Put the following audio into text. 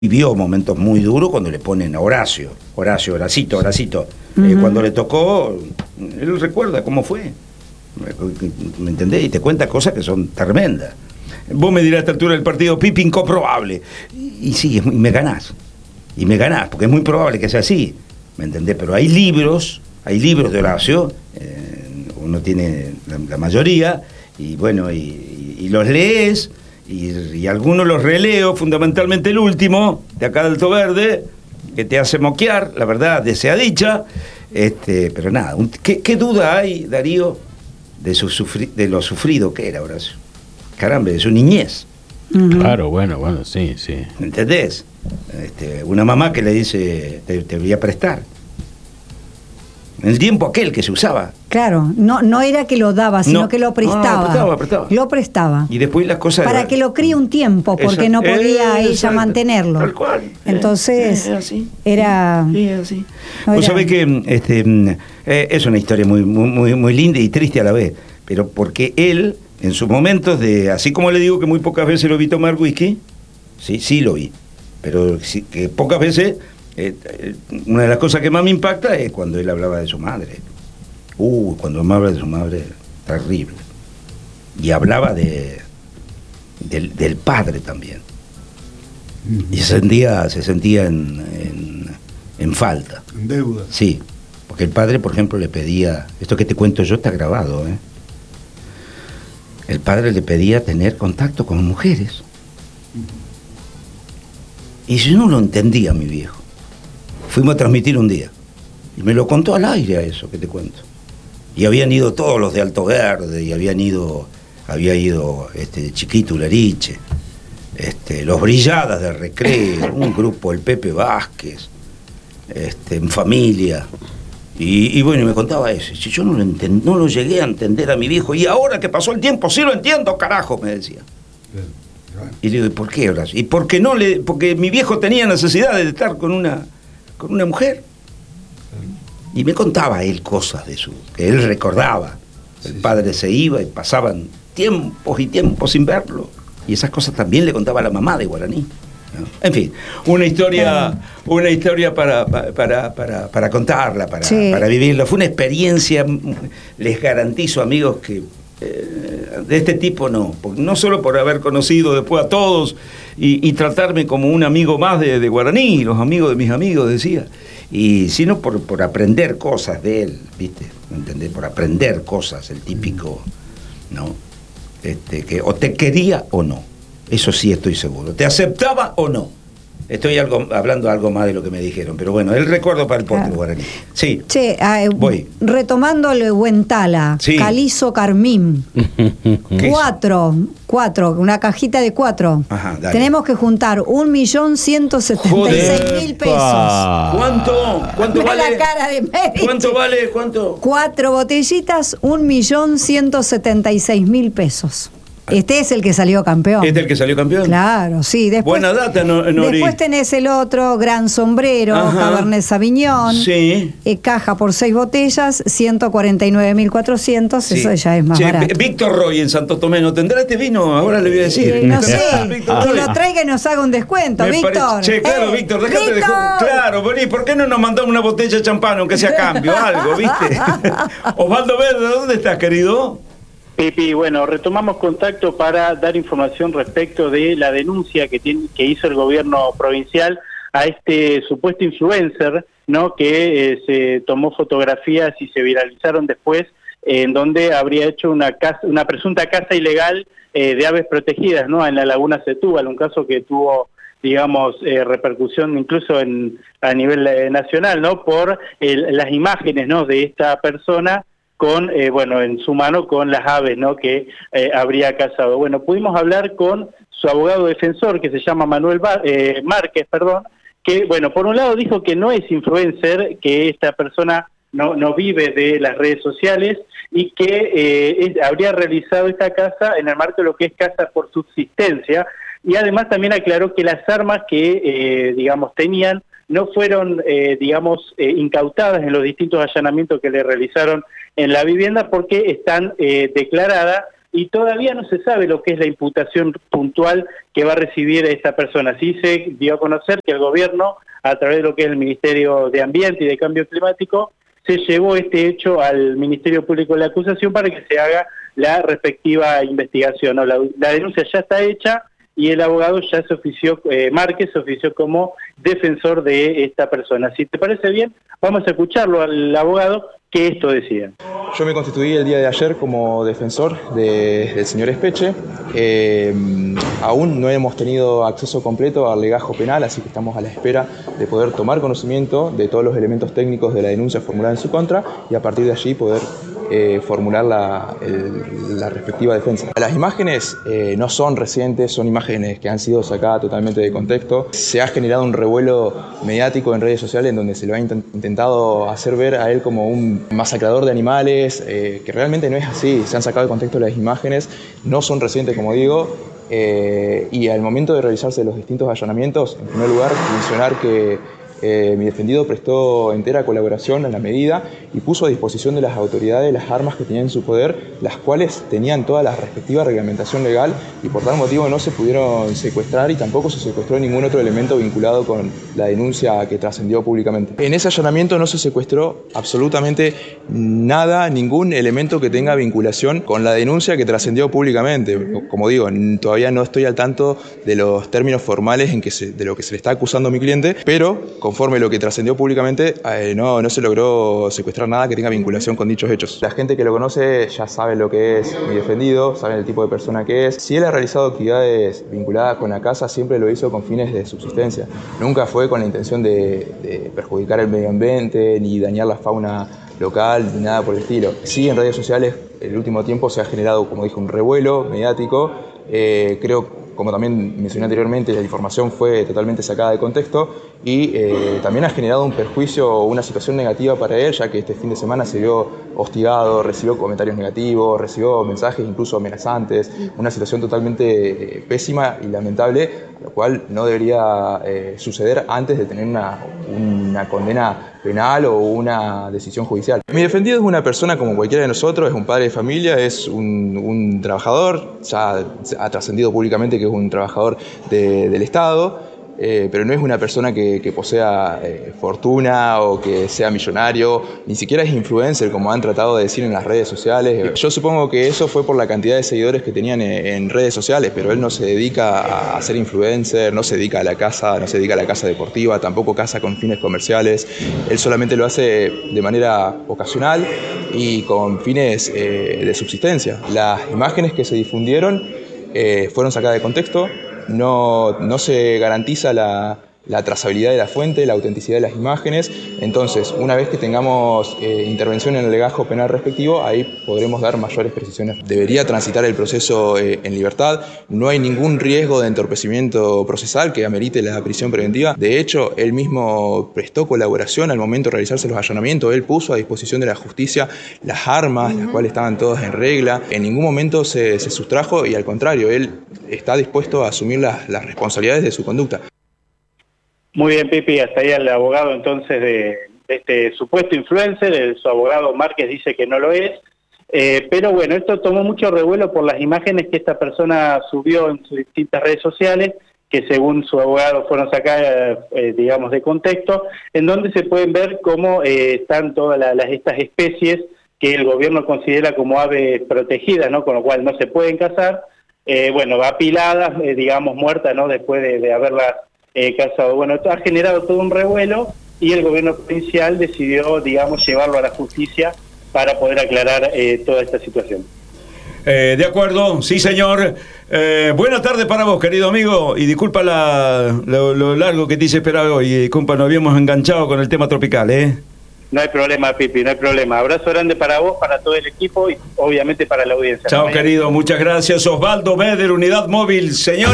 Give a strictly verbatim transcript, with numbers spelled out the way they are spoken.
vivió momentos muy duros cuando le ponen a Horacio, Horacio, Horacito, Horacito. Uh-huh. Eh, cuando le tocó, él recuerda cómo fue. ¿Me entendés? Y te cuenta cosas que son tremendas. Vos me dirás a esta altura del partido, Pipi, incomprobable. Y, y sí, y me ganás. Y me ganás, porque es muy probable que sea así. ¿Me entendés? Pero hay libros, hay libros de Horacio, eh, uno tiene la, la mayoría, y bueno, y, y, y los lees. Y, y algunos los releo, fundamentalmente el último, de acá de Alto Verde, que te hace moquear, la verdad, de sea dicha. Este, pero nada, un, ¿qué, ¿qué duda hay, Darío, de, su sufri, de lo sufrido que era Horacio? Caramba, de su niñez. Uh-huh. Claro, bueno, bueno, sí, sí. ¿Entendés? Este, una mamá que le dice, te, te voy a prestar. En el tiempo aquel que se usaba. Claro, no, no era que lo daba, sino no, que lo prestaba. No, no, prestaba, prestaba. Lo prestaba. Y después las cosas... Para que lo críe un tiempo, porque Exacto. no podía eh, ella exacto. mantenerlo. Tal cual. Entonces, eh, así. era... Sí, así. No Vos era... sabés que este, eh, es una historia muy, muy, muy linda y triste a la vez, pero porque él, en sus momentos de... Así como le digo que muy pocas veces lo vi tomar whisky, sí, sí lo vi, pero sí, que pocas veces... Eh, eh, una de las cosas que más me impacta es cuando él hablaba de su madre. Uh, cuando me habla de su madre, terrible. Y hablaba de del, del padre también. Y se sentía, se sentía en, en, en falta. En deuda. Sí, porque el padre, por ejemplo, le pedía, esto que te cuento yo está grabado, ¿eh? El padre le pedía tener contacto con mujeres. Y yo no lo entendía, mi viejo. Fuimos a transmitir un día. Y me lo contó al aire a eso que te cuento. Y habían ido todos los de Alto Verde, y habían ido, había ido este, Chiquito Uleriche, este, los Brilladas del Recreo, un grupo, el Pepe Vázquez, este, en familia. Y, y bueno, me contaba eso. Si yo no lo, entend, no lo llegué a entender a mi viejo, y ahora que pasó el tiempo, sí lo entiendo, carajo, me decía. Y le digo, ¿y por qué, Horacio? Y porque no le, porque mi viejo tenía necesidad de estar con una, con una mujer. Y me contaba él cosas de su, que él recordaba. El padre se iba y pasaban tiempos y tiempos sin verlo. Y esas cosas también le contaba la mamá de Guaraní, ¿no? En fin, una historia, una historia para, para, para, para contarla, para, sí. para vivirla. Fue una experiencia, les garantizo, amigos, que eh, de este tipo no. No solo por haber conocido después a todos y, y tratarme como un amigo más de, de Guaraní, los amigos de mis amigos, decía. Y sino por, por aprender cosas de él, ¿viste? ¿Me entendés? Por aprender cosas, el típico, ¿no? Este, que o te quería o no. Eso sí estoy seguro. ¿Te aceptaba o no? Estoy algo, hablando algo más de lo que me dijeron, pero bueno, el recuerdo para el potro claro. Guaraní. Sí. Che, eh, voy. Retomando el Huentala, sí. Calizo Carmín. cuatro, cuatro, una cajita de cuatro. Ajá, dale. Tenemos que juntar un millón ciento setenta y seis mil pesos. ¿Cuánto? ¿Cuánto vale? La cara de Medici. ¿Cuánto vale? ¿Cuánto? Cuatro botellitas, un millón ciento setenta y seis mil pesos. Este es el que salió campeón. ¿Este es el que salió campeón? Claro, sí. Después, buena data, no, Nori. Después tenés el otro, Gran Sombrero, ajá. Cabernet Sauvignon. Sí. Eh, caja por seis botellas, ciento cuarenta y nueve mil cuatrocientos. Sí. Eso ya es más sí. barato. Víctor Roy en Santo Tomé, ¿no tendrá este vino? Ahora le voy a decir. Eh, no sé, que lo traiga y nos haga un descuento, Me Víctor. Che, claro, eh, Víctor, déjate de jugar. Claro, vení, ¿por qué no nos mandamos una botella de champán, aunque sea cambio, algo, viste? Osvaldo Verde, ¿dónde estás, querido? Pipi, bueno, retomamos contacto para dar información respecto de la denuncia que, tiene, que hizo el gobierno provincial a este supuesto influencer, ¿no? Que eh, se tomó fotografías y se viralizaron después, eh, en donde habría hecho una casa, una presunta caza ilegal eh, de aves protegidas, ¿no? En la laguna Setúbal, un caso que tuvo, digamos, eh, repercusión incluso en, a nivel eh, nacional, ¿no? Por el, las imágenes, ¿no? De esta persona con, eh, bueno, en su mano con las aves, ¿no? Que eh, habría cazado. Bueno, pudimos hablar con su abogado defensor, que se llama Manuel Bar eh, Márquez, perdón, que, bueno, por un lado dijo que no es influencer, que esta persona no, no vive de las redes sociales y que eh, es, habría realizado esta caza en el marco de lo que es caza por subsistencia, y además también aclaró que las armas que, eh, digamos, tenían no fueron, eh, digamos, eh, incautadas en los distintos allanamientos que le realizaron en la vivienda porque están eh, declaradas y todavía no se sabe lo que es la imputación puntual que va a recibir esta persona. Sí se dio a conocer que el gobierno, a través de lo que es el Ministerio de Ambiente y de Cambio Climático, se llevó este hecho al Ministerio Público de la acusación para que se haga la respectiva investigación. ¿no? La, la denuncia ya está hecha y el abogado ya se ofició, eh, Márquez se ofició como defensor de esta persona. Si te parece bien, vamos a escucharlo al abogado que esto decía. Yo me constituí el día de ayer como defensor de, del señor Espeche. Eh, aún no hemos tenido acceso completo al legajo penal, así que estamos a la espera de poder tomar conocimiento de todos los elementos técnicos de la denuncia formulada en su contra y a partir de allí poder eh, formular la, el, la respectiva defensa. Las imágenes eh, no son recientes, son imágenes que han sido sacadas totalmente de contexto. Se ha generado un revuelo mediático en redes sociales en donde se lo ha intent- intentado hacer ver a él como un masacrador de animales, eh, que realmente no es así. Se han sacado de contexto las imágenes, no son recientes como digo, eh, y al momento de realizarse los distintos allanamientos, en primer lugar mencionar que Eh, mi defendido prestó entera colaboración en la medida y puso a disposición de las autoridades las armas que tenían en su poder, las cuales tenían toda la respectiva reglamentación legal y por tal motivo no se pudieron secuestrar y tampoco se secuestró ningún otro elemento vinculado con la denuncia que trascendió públicamente. En ese allanamiento no se secuestró absolutamente nada, ningún elemento que tenga vinculación con la denuncia que trascendió públicamente. Como digo, todavía no estoy al tanto de los términos formales en que se, de lo que se le está acusando a mi cliente, pero conforme lo que trascendió públicamente, eh, no, no se logró secuestrar nada que tenga vinculación con dichos hechos. La gente que lo conoce ya sabe lo que es mi defendido, sabe el tipo de persona que es. Si él ha realizado actividades vinculadas con la casa, siempre lo hizo con fines de subsistencia. Nunca fue con la intención de, de perjudicar el medio ambiente, ni dañar la fauna local, ni nada por el estilo. Sí, en redes sociales, el último tiempo se ha generado, como dije, un revuelo mediático. Eh, creo como también mencioné anteriormente, la información fue totalmente sacada de contexto y eh, también ha generado un perjuicio o una situación negativa para él, ya que este fin de semana se vio hostigado, recibió comentarios negativos, recibió mensajes incluso amenazantes, una situación totalmente eh, pésima y lamentable, lo cual no debería eh, suceder antes de tener una, una condena penal o una decisión judicial. Mi defendido es una persona como cualquiera de nosotros, es un padre de familia, es un, un trabajador, ya ha trascendido públicamente que es un trabajador de, del Estado, eh, pero no es una persona que, que posea eh, fortuna o que sea millonario, ni siquiera es influencer como han tratado de decir en las redes sociales. Yo supongo que eso fue por la cantidad de seguidores que tenían en, en redes sociales, pero él no se dedica a ser influencer, no se dedica a la casa, no se dedica a la casa deportiva, tampoco caza con fines comerciales. Él solamente lo hace de manera ocasional y con fines eh, de subsistencia. Las imágenes que se difundieron eh, fueron sacadas de contexto. No, no se garantiza la, la trazabilidad de la fuente, la autenticidad de las imágenes. Entonces, una vez que tengamos eh, intervención en el legajo penal respectivo, ahí podremos dar mayores precisiones. Debería transitar el proceso eh, en libertad. No hay ningún riesgo de entorpecimiento procesal que amerite la prisión preventiva. De hecho, él mismo prestó colaboración al momento de realizarse los allanamientos. Él puso a disposición de la justicia las armas, uh-huh. las cuales estaban todas en regla. En ningún momento se, se sustrajo y al contrario, él está dispuesto a asumir las, las responsabilidades de su conducta. Muy bien, Pipi, hasta ahí el abogado entonces de, de este supuesto influencer, el, su abogado Márquez dice que no lo es, eh, pero bueno, esto tomó mucho revuelo por las imágenes que esta persona subió en sus distintas redes sociales, que según su abogado fueron sacadas, eh, digamos, de contexto, en donde se pueden ver cómo eh, están todas la, las, estas especies que el gobierno considera como aves protegidas, ¿no? Con lo cual no se pueden cazar, eh, bueno, apiladas, eh, digamos, muertas, ¿no? Después de, de haberlas Eh, casado. Bueno, esto ha generado todo un revuelo y el gobierno provincial decidió, digamos, llevarlo a la justicia para poder aclarar eh, toda esta situación. Eh, de acuerdo, sí señor. Eh, buena tarde para vos, querido amigo, y disculpa la, lo, lo largo que te hice esperar hoy, disculpa, nos habíamos enganchado con el tema tropical, ¿eh? No hay problema, Pipi, no hay problema. Abrazo grande para vos, para todo el equipo y obviamente para la audiencia. Chao, querido, muchas gracias. Osvaldo Beder, Unidad Móvil, señor.